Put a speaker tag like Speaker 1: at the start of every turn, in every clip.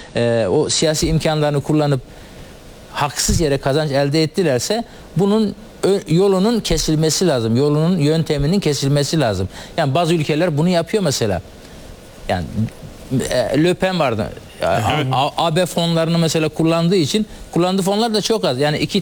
Speaker 1: o siyasi imkanlarını kullanıp haksız yere kazanç elde ettilerse bunun yolunun kesilmesi lazım. Yolunun yönteminin kesilmesi lazım. Yani bazı ülkeler bunu yapıyor mesela. Yani Le Pen vardı.
Speaker 2: Evet.
Speaker 1: AB fonlarını mesela kullandığı için kullandığı fonlar da çok az. Yani iki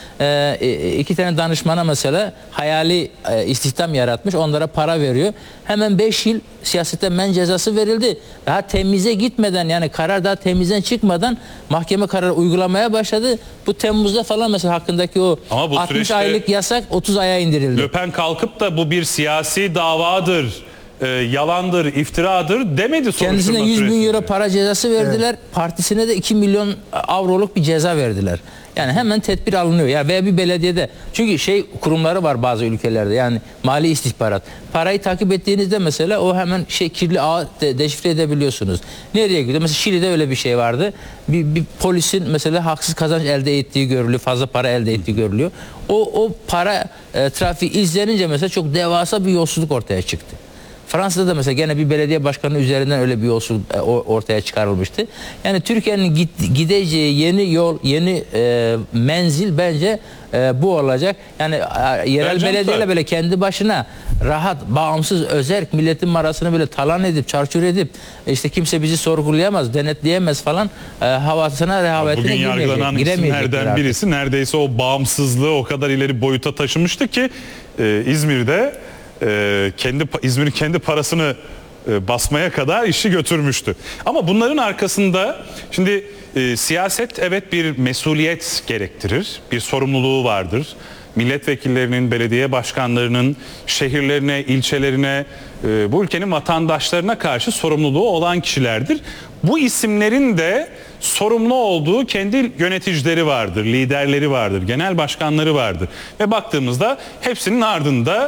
Speaker 1: tane danışmana mesela hayali istihdam yaratmış. Onlara para veriyor. Hemen 5 yıl siyasetten men cezası verildi. Daha temize gitmeden, yani karar daha temizden çıkmadan mahkeme kararı uygulamaya başladı. Bu Temmuz'da falan mesela hakkındaki o
Speaker 2: Ama bu
Speaker 1: 60
Speaker 2: süreçte
Speaker 1: aylık yasak 30 aya indirildi.
Speaker 2: Le Pen kalkıp da bu bir siyasi davadır, yalandır, iftiradır demedi soruşturma
Speaker 1: Kendisine 100 bin
Speaker 2: süresinde.
Speaker 1: euro para cezası verdiler. Evet. Partisine de 2 milyon avroluk bir ceza verdiler. Yani hemen tedbir alınıyor. Ya veya bir belediyede. Çünkü kurumları var bazı ülkelerde. Yani mali istihbarat. Parayı takip ettiğinizde mesela o hemen kirli ağı deşifre edebiliyorsunuz. Nereye gidiyor? Mesela Şili'de öyle bir şey vardı. Bir polisin mesela haksız kazanç elde ettiği görülüyor. Fazla para elde ettiği görülüyor. O para trafiği izlenince mesela çok devasa bir yolsuzluk ortaya çıktı. Fransa'da da mesela gene bir belediye başkanı üzerinden öyle bir yolsuzluk ortaya çıkarılmıştı. Yani Türkiye'nin gideceği yeni yol, yeni menzil bence bu olacak. Yani yerel belediyeler böyle kendi başına rahat, bağımsız, özerk milletin arasını böyle talan edip, çarçur edip işte kimse bizi sorgulayamaz, denetleyemez falan havasına, rehavetine
Speaker 2: bugün yargılanan isimlerden birisi neredeyse o bağımsızlığı o kadar ileri boyuta taşımıştı ki İzmir'de İzmir'in kendi parasını basmaya kadar işi götürmüştü. Ama bunların arkasında şimdi siyaset evet bir mesuliyet gerektirir. Bir sorumluluğu vardır. Milletvekillerinin, belediye başkanlarının şehirlerine, ilçelerine, bu ülkenin vatandaşlarına karşı sorumluluğu olan kişilerdir. Bu isimlerin de sorumlu olduğu kendi yöneticileri vardır, liderleri vardır, genel başkanları vardır. Ve baktığımızda hepsinin ardında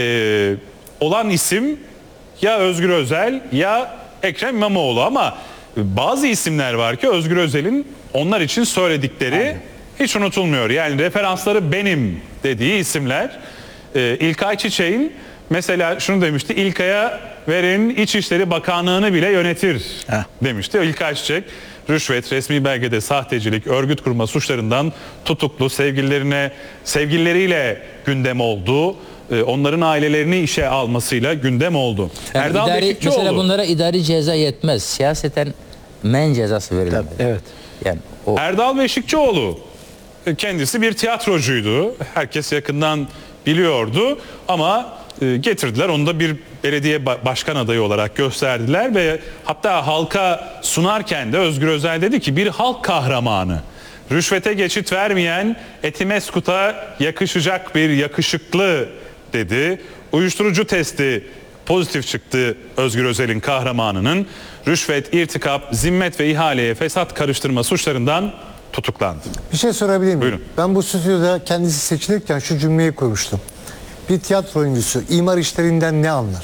Speaker 2: olan isim ya Özgür Özel ya Ekrem İmamoğlu, ama bazı isimler var ki Özgür Özel'in onlar için söyledikleri hiç unutulmuyor. Yani referansları benim dediği isimler. İlkay Çiçek'in mesela şunu demişti: İlkay'a verin, İçişleri Bakanlığı'nı bile yönetir demişti. İlkay Çiçek rüşvet, resmi belgede sahtecilik, örgüt kurma suçlarından tutuklu, sevgilileriyle gündem oldu. Onların ailelerini işe almasıyla gündem oldu.
Speaker 1: Yani
Speaker 2: Erdal Beşikçioğlu.
Speaker 1: Mesela bunlara idari ceza yetmez. Siyaseten men cezası verilmeli.
Speaker 3: Evet.
Speaker 1: Yani
Speaker 2: Erdal Beşikçioğlu kendisi bir tiyatrocuydu. Herkes yakından biliyordu ama getirdiler. Onu da bir belediye başkan adayı olarak gösterdiler ve hatta halka sunarken de Özgür Özel dedi ki bir halk kahramanı. Rüşvete geçit vermeyen, Etimeskut'a yakışacak bir yakışıklı dedi. Uyuşturucu testi pozitif çıktı Özgür Özel'in kahramanının. Rüşvet, irtikap, zimmet ve ihaleye fesat karıştırma suçlarından tutuklandı.
Speaker 3: Bir şey sorabilir miyim?
Speaker 2: Buyurun.
Speaker 3: Ben bu stüdyoda kendisi seçilirken şu cümleyi koymuştum. Bir tiyatro oyuncusu imar işlerinden ne anlar?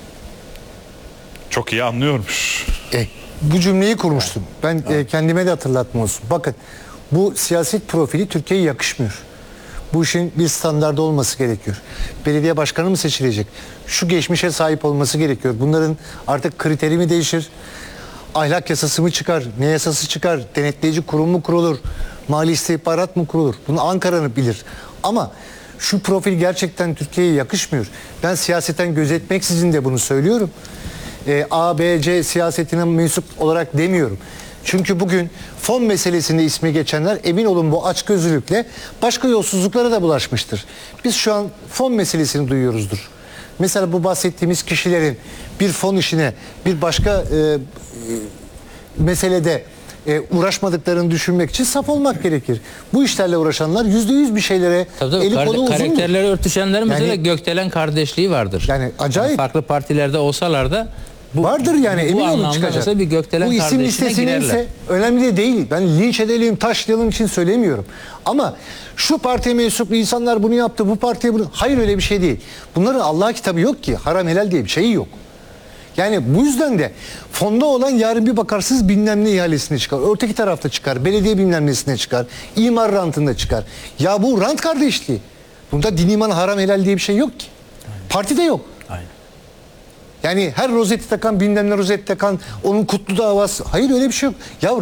Speaker 2: Çok iyi anlıyormuş.
Speaker 3: Bu cümleyi kurmuştum. Ben kendime de hatırlatma olsun. Bakın, bu siyaset profili Türkiye'ye yakışmıyor. Bu işin bir standardı olması gerekiyor. Belediye başkanı mı seçilecek? Şu geçmişe sahip olması gerekiyor. Bunların artık kriteri mi değişir? Ahlak yasası mı çıkar? Ne yasası çıkar? Denetleyici kurum mu kurulur? Mali istihbarat mı kurulur? Bunu Ankara'nı bilir. Ama şu profil gerçekten Türkiye'ye yakışmıyor. Ben siyaseten gözetmeksizin de bunu söylüyorum. A, B, C siyasetine mensup olarak demiyorum. Çünkü bugün fon meselesinde ismi geçenler emin olun bu açgözlülükle başka yolsuzluklara da bulaşmıştır. Biz şu an fon meselesini duyuyoruzdur. Mesela bu bahsettiğimiz kişilerin bir fon işine, bir başka meselede uğraşmadıklarını düşünmek için saf olmak gerekir. Bu işlerle uğraşanlar %100 bir şeylere eli kolu uzundur.
Speaker 1: Karakterleri örtüşenlerin mesela
Speaker 3: Yani,
Speaker 1: Gökdelen kardeşliği vardır.
Speaker 3: Yani acayip.
Speaker 1: Yani farklı partilerde olsalar da
Speaker 3: vardır yani, emin olun
Speaker 1: anlamda
Speaker 3: çıkacak.
Speaker 1: mesela bir Gökdelen
Speaker 3: bu isim
Speaker 1: kardeşine
Speaker 3: listesi
Speaker 1: girerler.
Speaker 3: neyse önemli de değil. Ben linç edelim, taşlayalım için söylemiyorum. Ama şu partiye mensup insanlar bunu yaptı, bu partiye bunu... Hayır, öyle bir şey değil. Bunların Allah kitabı yok ki. Haram helal diye bir şey yok. Yani bu yüzden de fonda olan yarın bir bakarsınız bilmem ne ihalesine çıkar. Öteki tarafta çıkar. Belediye bilmem nesine çıkar. İmar rantında çıkar. Ya bu rant kardeşliği. Bunda din iman haram helal diye bir şey yok ki. Partide yok.
Speaker 1: Aynen.
Speaker 3: Yani her rozeti takan bilmem ne rozeti takan onun kutlu davası. Hayır, öyle bir şey yok. Ya